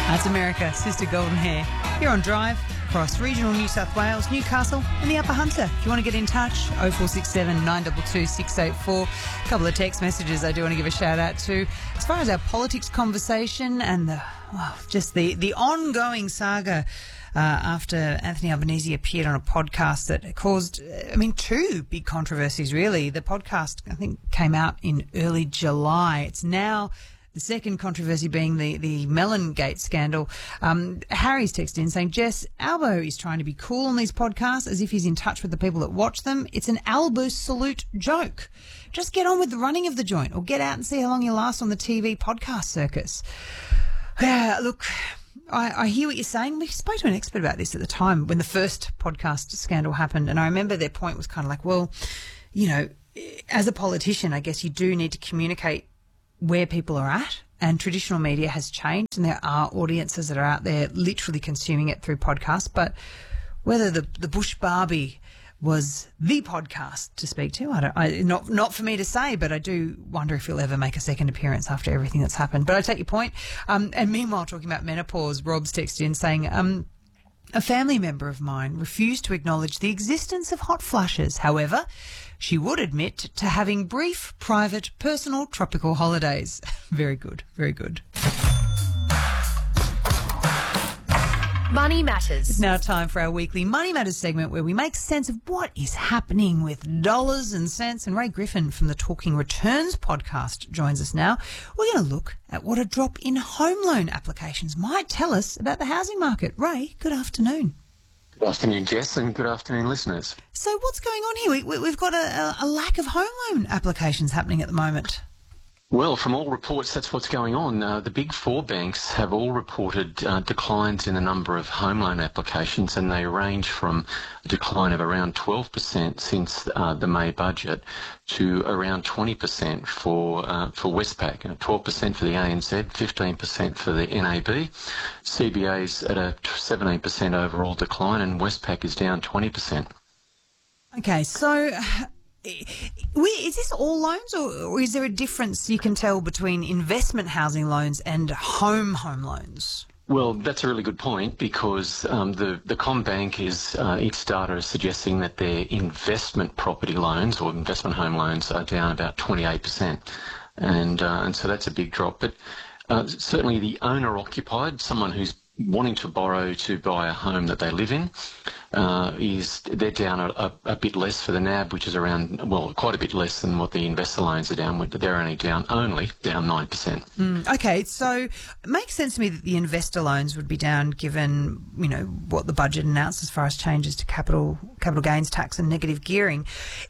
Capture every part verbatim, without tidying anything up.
That's America, Sister Golden Hair. Here on Drive, across regional New South Wales, Newcastle and the Upper Hunter. If you want to get in touch, oh four six seven, nine two two, six eight four. A couple of text messages I do want to give a shout out to. As far as our politics conversation and the well, just the, the ongoing saga uh, after Anthony Albanese appeared on a podcast that caused, I mean, two big controversies, really. The podcast, I think, came out in early July. It's now... The second controversy being the, the Mellon-Gate scandal. Um, Harry's texted in saying, Jess, Albo is trying to be cool on these podcasts as if he's in touch with the people that watch them. It's an Albo salute joke. Just get on with the running of the joint or get out and see how long you last on the T V podcast circus. Yeah, look, I, I hear what you're saying. We spoke to an expert about this at the time when the first podcast scandal happened, and I remember their point was kind of like, well, you know, as a politician, I guess you do need to communicate where people are at, and traditional media has changed and there are audiences that are out there literally consuming it through podcasts. But whether the, the Bush Barbie was the podcast to speak to, I don't, I, not, not for me to say, but I do wonder if he'll ever make a second appearance after everything that's happened. But I take your point. Um, and meanwhile, talking about menopause, Rob's texted in saying, um, a family member of mine refused to acknowledge the existence of hot flushes. However, she would admit to having brief, private, personal, tropical holidays. Very good, very good. Money Matters. It's now time for our weekly Money Matters segment where we make sense of what is happening with dollars and cents. And Ray Griffin from the Talking Returns podcast joins us now. We're going to look at what a drop in home loan applications might tell us about the housing market. Ray, good afternoon. Good afternoon, Jess, and good afternoon, listeners. So what's going on here? We, we, we've got a, a lack of home loan applications happening at the moment. Well, from all reports, that's what's going on. Uh, the big four banks have all reported uh, declines in the number of home loan applications, and they range from a decline of around twelve percent since uh, the May budget to around twenty percent for uh, for Westpac, uh, twelve percent for the A N Z, fifteen percent for the N A B. C B A's at a seventeen percent overall decline, and Westpac is down twenty percent. Okay, so... Is this all loans, or is there a difference you can tell between investment housing loans and home home loans? Well, that's a really good point because um, the, the CommBank is, uh, its data is suggesting that their investment property loans or investment home loans are down about twenty-eight percent. And, uh, and so that's a big drop. But uh, certainly the owner-occupied, someone who's wanting to borrow to buy a home that they live in, uh, is they're down a, a, a bit less for the N A B, which is around, well, quite a bit less than what the investor loans are down. They're only down, only down nine percent. Mm, okay, so it makes sense to me that the investor loans would be down given, you know, what the budget announced as far as changes to capital capital gains tax and negative gearing.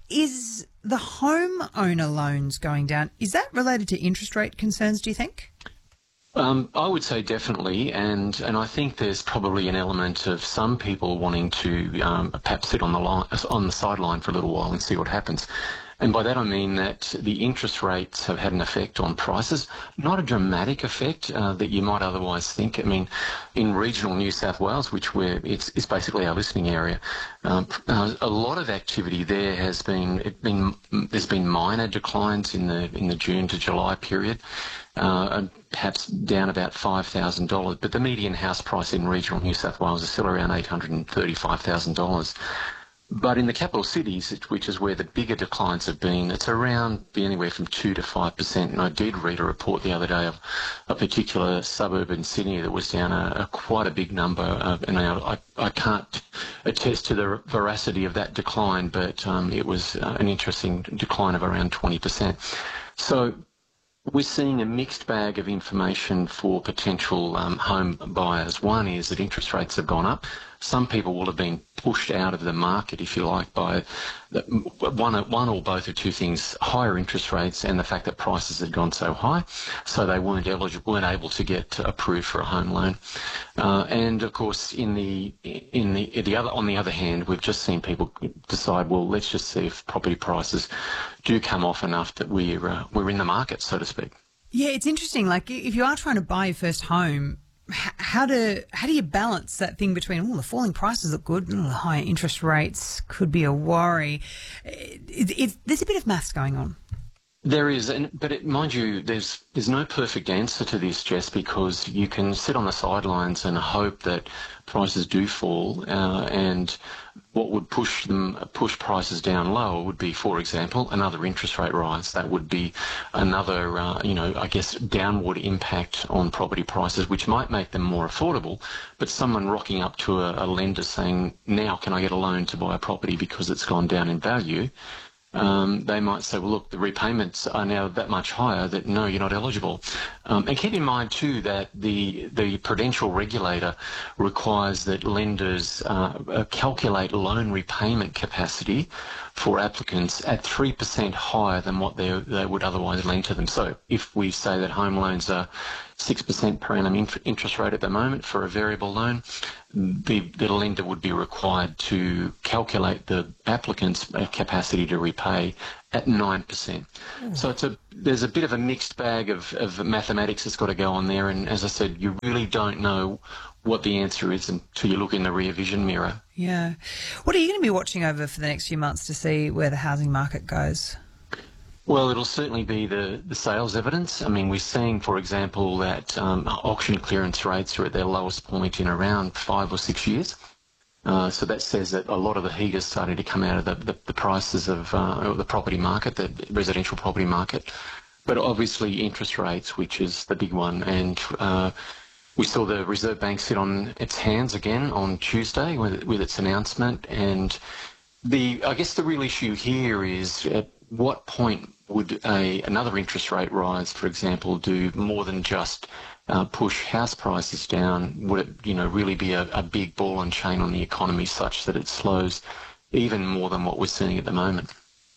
Is the homeowner loans going down, is that related to interest rate concerns, do you think? Um, I would say definitely, and, and I think there's probably an element of some people wanting to um, perhaps sit on the line, on the sideline for a little while and see what happens. And by that I mean that the interest rates have had an effect on prices, not a dramatic effect uh, that you might otherwise think. I mean, in regional New South Wales, which we're, it's, it's basically our listening area, um, uh, a lot of activity there has been, it been, there's been minor declines in the in the June to July period. Uh, perhaps down about five thousand dollars, but the median house price in regional New South Wales is still around eight hundred thirty-five thousand dollars. But in the capital cities, which is where the bigger declines have been, it's around be anywhere from two to five percent. And I did read a report the other day of a particular suburb in Sydney that was down a, a quite a big number. Of, and I, I can't attest to the veracity of that decline, but um, it was uh, an interesting decline of around twenty percent. So we're seeing a mixed bag of information for potential um, home buyers. One is that interest rates have gone up. Some people will have been pushed out of the market, if you like, by the, one, one or both of two things: higher interest rates and the fact that prices had gone so high, so they weren't eligible, weren't able to get approved for a home loan. Uh, and of course, in the in the the other on the other hand, we've just seen people decide, well, let's just see if property prices do come off enough that we're uh, we're in the market, so to speak. Yeah, it's interesting. Like, if you are trying to buy your first home, how do how do you balance that thing between, oh, the falling prices look good, oh, the higher interest rates could be a worry? It, it, there's a bit of maths going on. There is, and but it, mind you, there's there's no perfect answer to this, Jess, because you can sit on the sidelines and hope that prices do fall, uh, and what would push them push prices down lower would be, for example, another interest rate rise. That would be another, uh, you know, I guess, downward impact on property prices, which might make them more affordable. But someone rocking up to a, a lender saying, "Now, can I get a loan to buy a property because it's gone down in value?" Um, they might say, well, look, the repayments are now that much higher that, no, you're not eligible. Um, and keep in mind, too, that the the prudential regulator requires that lenders uh, calculate loan repayment capacity for applicants at three percent higher than what they, they would otherwise lend to them. So if we say that home loans are six percent per annum interest rate at the moment for a variable loan, the, the lender would be required to calculate the applicant's capacity to repay at nine percent. Mm. So it's a there's a bit of a mixed bag of, of mathematics that's got to go on there. And as I said, you really don't know what the answer is until you look in the rear vision mirror. Yeah. What are you going to be watching over for the next few months to see where the housing market goes? Well, it'll certainly be the, the sales evidence. I mean, we're seeing, for example, that um, auction clearance rates are at their lowest point in around five or six years. Uh, so that says that a lot of the heat is starting to come out of the, the, the prices of uh, the property market, the residential property market. But obviously interest rates, which is the big one. And uh, we saw the Reserve Bank sit on its hands again on Tuesday with, with its announcement. And the I guess the real issue here is at what point would a another interest rate rise, for example, do more than just uh, push house prices down? Would it, you know, really be a, a big ball and chain on the economy such that it slows even more than what we're seeing at the moment?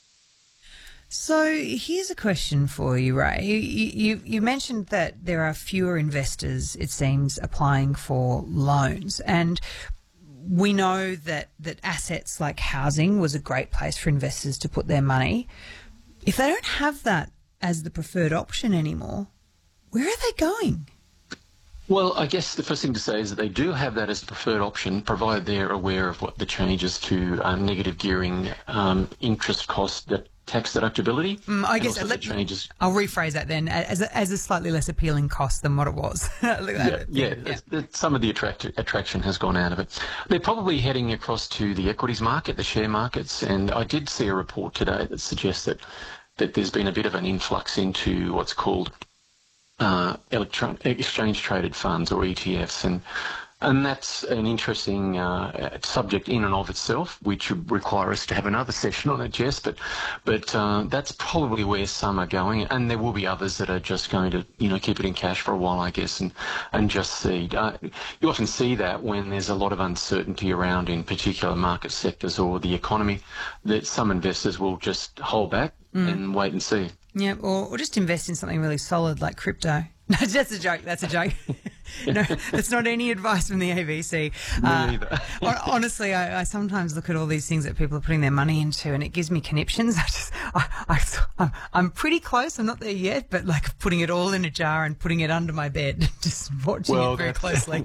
So here's a question for you, Ray. You, you, you mentioned that there are fewer investors, it seems, applying for loans, and we know that, that assets like housing was a great place for investors to put their money. If they don't have that as the preferred option anymore, where are they going? Well, I guess the first thing to say is that they do have that as the preferred option, provided they're aware of what the changes to um, negative gearing, um, interest cost, that tax deductibility. Mm, I guess let, changes. I'll rephrase that then as a, as a slightly less appealing cost than what it was. Look at yeah, it. yeah, yeah. Some of the attract- attraction has gone out of it. They're probably heading across to the equities market, the share markets, and I did see a report today that suggests that, that there's been a bit of an influx into what's called uh, electron- exchange-traded funds, or E T Fs, and And that's an interesting uh, subject in and of itself, which would require us to have another session on it, Jess. But, but uh, that's probably where some are going, and there will be others that are just going to, you know, keep it in cash for a while, I guess, and and just see. Uh, you often see that when there's a lot of uncertainty around in particular market sectors or the economy, that some investors will just hold back mm. and wait and see. Yeah, or, or just invest in something really solid like crypto. No, that's a joke. That's a joke. No, that's not any advice from the A B C. Me uh, either. Honestly, I, I sometimes look at all these things that people are putting their money into, and it gives me conniptions. I just, I, I, I'm, I'm pretty close. I'm not there yet, but like putting it all in a jar and putting it under my bed, just watching well, it very closely.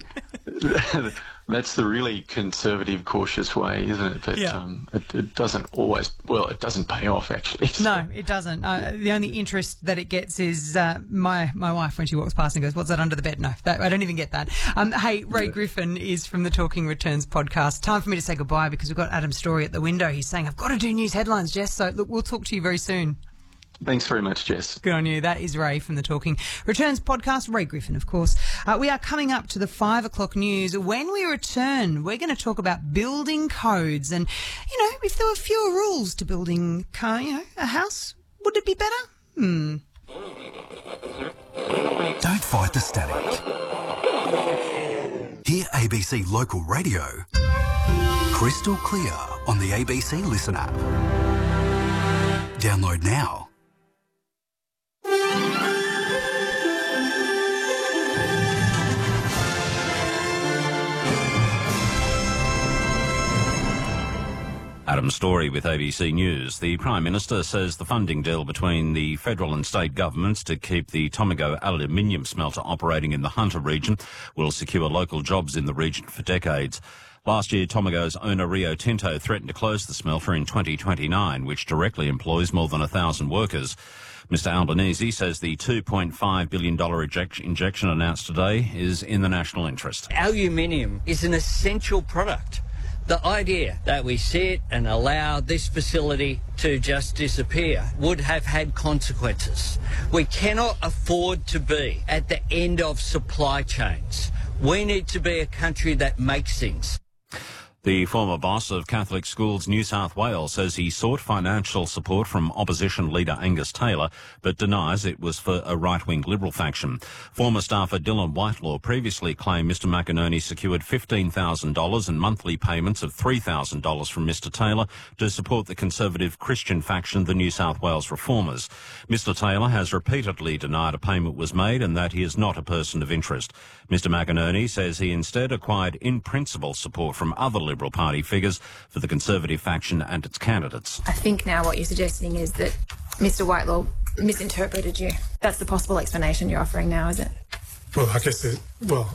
That's the really conservative, cautious way, isn't it? But yeah. um, it, it doesn't always, well, it doesn't pay off, actually. So. No, it doesn't. Uh, the only interest that it gets is uh, my my wife when she walks past and goes, "What's that under the bed?" No, that, I don't even get that. Um, hey, Ray yeah. Griffin is from the Talking Returns podcast. Time for me to say goodbye because we've got Adam Story at the window. He's saying, I've got to do news headlines, Jess. So, look, we'll talk to you very soon. Thanks very much, Jess. Good on you. That is Ray from the Talking Returns podcast. Ray Griffin, of course. Uh, we are coming up to the five o'clock news. When we return, we're going to talk about building codes and, you know, if there were fewer rules to building, you know, a house, would it be better? Hmm. Don't fight the static. Hear A B C Local Radio crystal clear on the A B C Listen app. Download now. Adam Story with A B C News. The Prime Minister says the funding deal between the federal and state governments to keep the Tomago aluminium smelter operating in the Hunter region will secure local jobs in the region for decades. Last year, Tomago's owner Rio Tinto threatened to close the smelter in twenty twenty-nine, which directly employs more than one thousand workers. Mister Albanese says the two point five billion dollars inject- injection announced today is in the national interest. Aluminium is an essential product. The idea that we sit and allow this facility to just disappear would have had consequences. We cannot afford to be at the end of supply chains. We need to be a country that makes things. The former boss of Catholic Schools New South Wales says he sought financial support from opposition leader Angus Taylor, but denies it was for a right-wing Liberal faction. Former staffer Dylan Whitelaw previously claimed Mister McInerney secured fifteen thousand dollars and monthly payments of three thousand dollars from Mister Taylor to support the conservative Christian faction, the New South Wales Reformers. Mister Taylor has repeatedly denied a payment was made and that he is not a person of interest. Mister McInerney says he instead acquired in-principle support from other Liberal Liberal Party figures for the Conservative faction and its candidates. I think now what you're suggesting is that Mister Whitelaw misinterpreted you. That's the possible explanation you're offering now, is it? Well, I guess, it, well,